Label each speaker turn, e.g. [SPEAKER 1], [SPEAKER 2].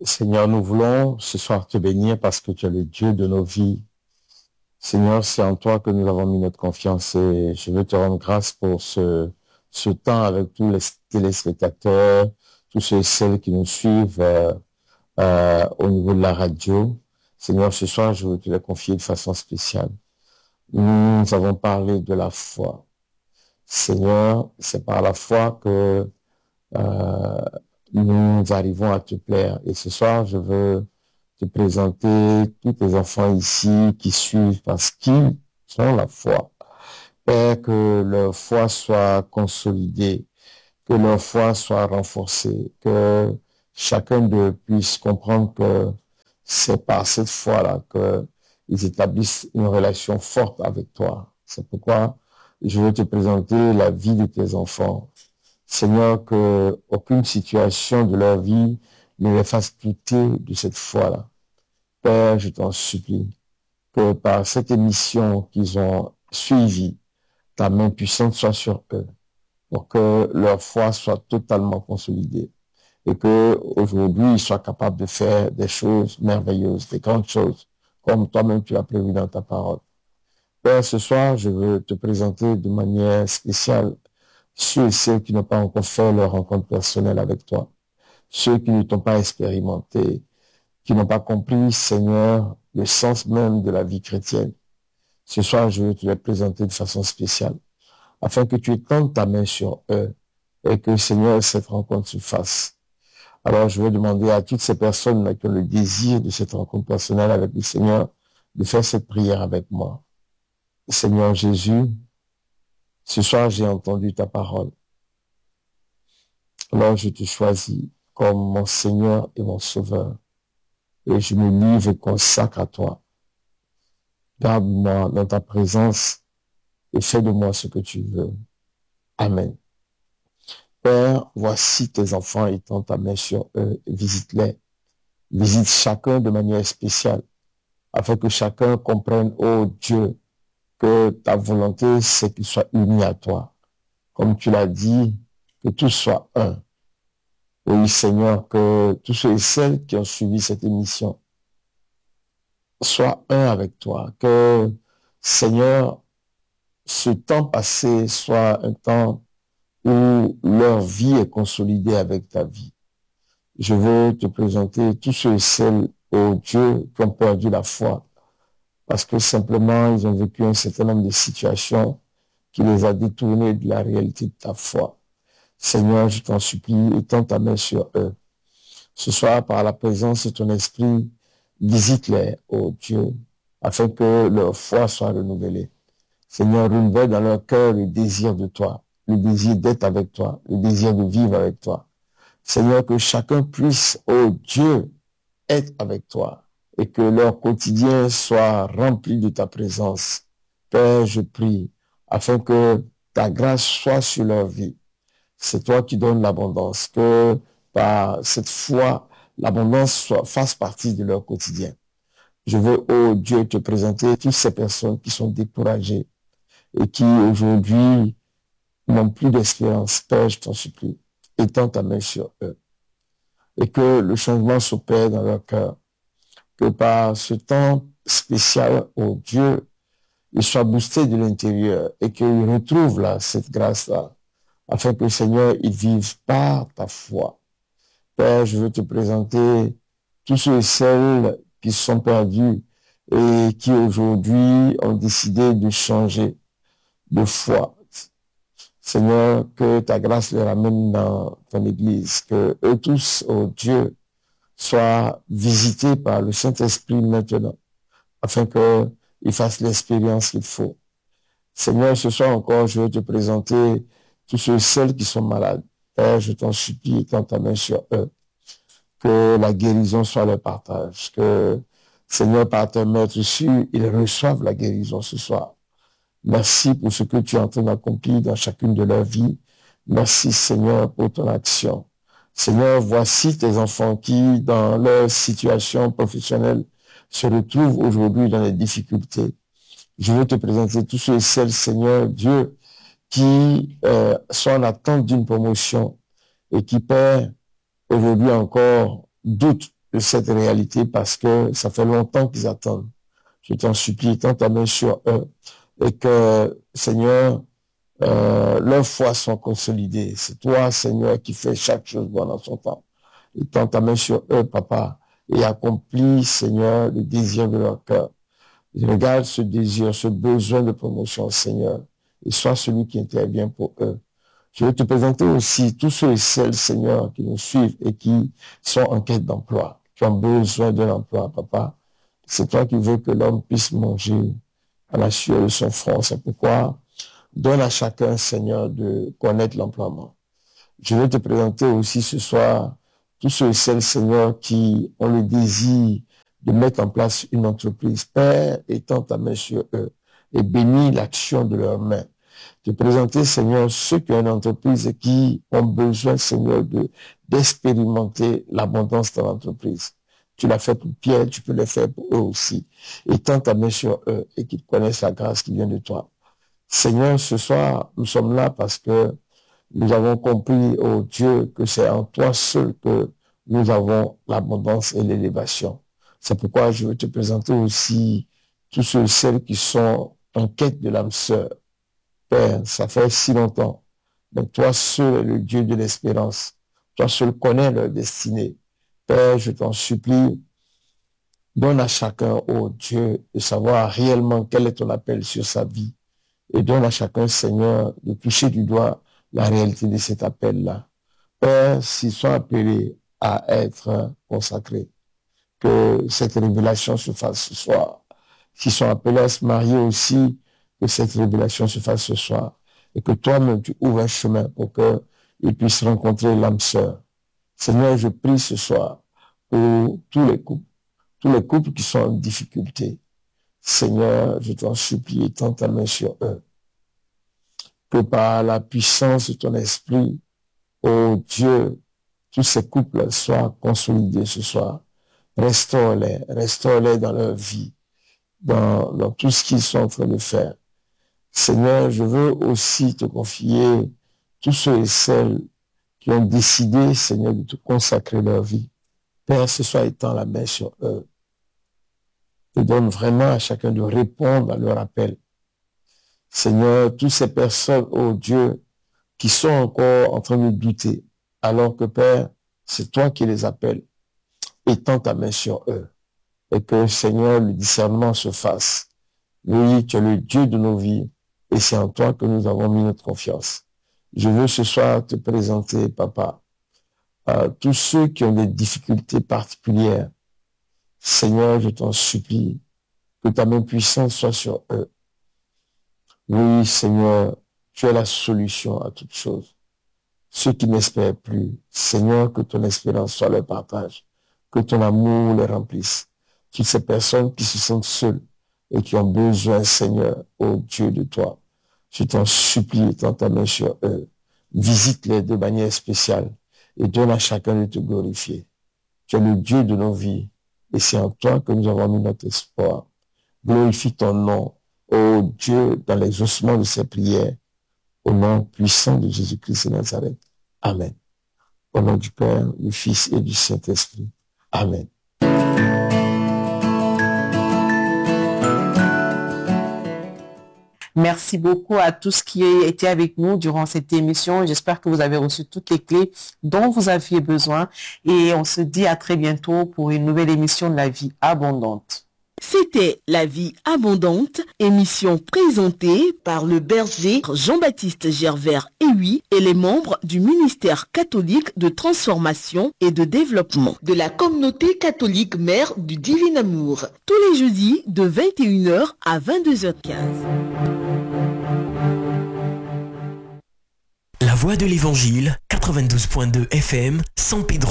[SPEAKER 1] Seigneur, nous voulons ce soir te bénir parce que tu es le Dieu de nos vies. Seigneur, c'est en toi que nous avons mis notre confiance et je veux te rendre grâce pour ce temps avec tous les téléspectateurs, tous ceux et celles qui nous suivent au niveau de la radio. Seigneur, ce soir, je veux te les confier de façon spéciale. Nous avons parlé de la foi. Seigneur, c'est par la foi que euh, nous arrivons à te plaire. Et ce soir, je veux te présenter tous tes enfants ici qui suivent parce qu'ils ont la foi. Père, que leur foi soit consolidée, que leur foi soit renforcée, que chacun d'eux puisse comprendre que c'est par cette foi-là qu'ils établissent une relation forte avec toi. C'est pourquoi je veux te présenter la vie de tes enfants. Seigneur, que aucune situation de leur vie ne les fasse douter de cette foi-là. Père, je t'en supplie que par cette émission qu'ils ont suivie, ta main puissante soit sur eux, pour que leur foi soit totalement consolidée et que aujourd'hui ils soient capables de faire des choses merveilleuses, des grandes choses, comme toi-même tu as prévu dans ta parole. Père, ce soir, je veux te présenter de manière spéciale ceux et celles qui n'ont pas encore fait leur rencontre personnelle avec toi, ceux qui ne t'ont pas expérimenté, qui n'ont pas compris, Seigneur, le sens même de la vie chrétienne. Ce soir, je veux te les présenter de façon spéciale, afin que tu étendes ta main sur eux et que, Seigneur, cette rencontre se fasse. Alors, je veux demander à toutes ces personnes qui ont le désir de cette rencontre personnelle avec le Seigneur, de faire cette prière avec moi. Seigneur Jésus, ce soir, j'ai entendu ta parole. Alors, je te choisis comme mon Seigneur et mon Sauveur. Et je me livre et consacre à toi. Garde-moi dans ta présence et fais de moi ce que tu veux. Amen. Père, voici tes enfants étends ta main sur eux, visite-les. Visite chacun de manière spéciale, afin que chacun comprenne, oh Dieu, que ta volonté, c'est qu'ils soient unis à toi. Comme tu l'as dit, que tous soient un. Oui, Seigneur, que tous ceux et celles qui ont suivi cette émission soient un avec toi. Que, Seigneur, ce temps passé soit un temps où leur vie est consolidée avec ta vie. Je veux te présenter tous ceux et celles, oh Dieu, qui ont perdu la foi, parce que simplement ils ont vécu un certain nombre de situations qui les a détournés de la réalité de ta foi. Seigneur, je t'en supplie, étends ta main sur eux. Ce soir, par la présence de ton esprit, visite-les, oh Dieu, afin que leur foi soit renouvelée. Seigneur, renouvelle dans leur cœur le désir de toi, le désir d'être avec toi, le désir de vivre avec toi. Seigneur, que chacun puisse, oh Dieu, être avec toi et que leur quotidien soit rempli de ta présence. Père, je prie afin que ta grâce soit sur leur vie. C'est toi qui donnes l'abondance, que par cette foi, l'abondance fasse partie de leur quotidien. Je veux, oh Dieu, te présenter toutes ces personnes qui sont découragées et qui aujourd'hui n'ont plus d'espérance. Père, je t'en supplie, étends ta main sur eux et que le changement s'opère dans leur cœur. Que par ce temps spécial, oh Dieu, ils soient boostés de l'intérieur et qu'ils retrouvent là, cette grâce-là, afin que, Seigneur, ils vivent par ta foi. Père, je veux te présenter tous ceux et celles qui sont perdus et qui aujourd'hui ont décidé de changer de foi. Seigneur, que ta grâce les ramène dans ton Église, que eux tous, oh Dieu, soient visités par le Saint-Esprit maintenant, afin qu'ils fassent l'expérience qu'il faut. Seigneur, ce soir encore, je veux te présenter tous ceux et celles qui sont malades. Père, je t'en supplie, étends ta main sur eux, que la guérison soit leur partage, que, Seigneur, par ton maître sûr, ils reçoivent la guérison ce soir. Merci pour ce que tu es en train d'accomplir dans chacune de leurs vies. Merci, Seigneur, pour ton action. Seigneur, voici tes enfants qui, dans leur situation professionnelle, se retrouvent aujourd'hui dans des difficultés. Je veux te présenter tous ceux et celles, Seigneur Dieu, qui sont en attente d'une promotion et qui, Père, aujourd'hui encore, doutent de cette réalité parce que ça fait longtemps qu'ils attendent. Je t'en supplie, tends ta main sur eux et que, Seigneur, leurs foi sont consolidées. C'est toi, Seigneur, qui fais chaque chose bonne en son temps. Et tends ta main sur eux, Papa, et accomplis, Seigneur, le désir de leur cœur. Et regarde ce désir, ce besoin de promotion, Seigneur, et sois celui qui intervient pour eux. Je vais te présenter aussi tous ceux et celles, Seigneur, qui nous suivent et qui sont en quête d'emploi, qui ont besoin d'un emploi, Papa. C'est toi qui veux que l'homme puisse manger à la sueur de son front. C'est pourquoi donne à chacun, Seigneur, de connaître l'emploiement. Je vais te présenter aussi ce soir tous ceux et celles, Seigneur, qui ont le désir de mettre en place une entreprise. Père, étends ta main sur eux et bénis l'action de leurs mains. Te présenter, Seigneur, ceux qui ont une entreprise et qui ont besoin, Seigneur, d'expérimenter l'abondance de l'entreprise. Tu l'as fait pour Pierre, tu peux le faire pour eux aussi. Étends ta main sur eux et qu'ils connaissent la grâce qui vient de toi. Seigneur, ce soir, nous sommes là parce que nous avons compris, oh Dieu, que c'est en toi seul que nous avons l'abondance et l'élévation. C'est pourquoi je veux te présenter aussi tous ceux et celles qui sont en quête de l'âme sœur. Père, ça fait si longtemps. Mais toi seul es le Dieu de l'espérance. Toi seul connais leur destinée. Père, je t'en supplie, donne à chacun, oh Dieu, de savoir réellement quel est ton appel sur sa vie. Et donne à chacun, Seigneur, de toucher du doigt la réalité de cet appel-là. Père, s'ils sont appelés à être consacrés, que cette révélation se fasse ce soir. S'ils sont appelés à se marier aussi, que cette révélation se fasse ce soir. Et que toi-même, tu ouvres un chemin pour qu'ils puissent rencontrer l'âme sœur. Seigneur, je prie ce soir pour tous les couples qui sont en difficulté. Seigneur, je t'en supplie, étends ta main sur eux. Que par la puissance de ton esprit, ô Dieu, tous ces couples soient consolidés ce soir. Restaure-les dans leur vie, dans tout ce qu'ils sont en train de faire. Seigneur, je veux aussi te confier tous ceux et celles qui ont décidé, Seigneur, de te consacrer leur vie. Père, ce soir, étends la main sur eux. Et donne vraiment à chacun de répondre à leur appel. Seigneur, toutes ces personnes, oh Dieu, qui sont encore en train de douter, alors que Père, c'est toi qui les appelles. Étends ta main sur eux. Et que, Seigneur, le discernement se fasse. Oui, tu es le Dieu de nos vies. Et c'est en toi que nous avons mis notre confiance. Je veux ce soir te présenter, Papa, à tous ceux qui ont des difficultés particulières. Seigneur, je t'en supplie, que ta main puissante soit sur eux. Oui, Seigneur, tu es la solution à toutes choses. Ceux qui n'espèrent plus, Seigneur, que ton espérance soit leur partage, que ton amour les remplisse. Toutes ces personnes qui se sentent seules et qui ont besoin, Seigneur, ô Dieu de toi, je t'en supplie, étends ta main sur eux. Visite-les de manière spéciale et donne à chacun de te glorifier. Tu es le Dieu de nos vies et c'est en toi que nous avons mis notre espoir. Glorifie ton nom, ô Dieu, dans l'exaucement de ces prières, au nom puissant de Jésus-Christ de Nazareth. Amen. Au nom du Père, du Fils et du Saint-Esprit. Amen.
[SPEAKER 2] Merci beaucoup à tous qui étaient avec nous durant cette émission. J'espère que vous avez reçu toutes les clés dont vous aviez besoin. Et on se dit à très bientôt pour une nouvelle émission de La Vie Abondante.
[SPEAKER 3] C'était La Vie Abondante, émission présentée par le berger Jean-Baptiste Gervert Ewi et les membres du ministère catholique de transformation et de développement de la communauté catholique Mère du Divin Amour, tous les jeudis de 21h à 22h15.
[SPEAKER 4] La Voix de l'Évangile, 92.2 FM, San Pedro.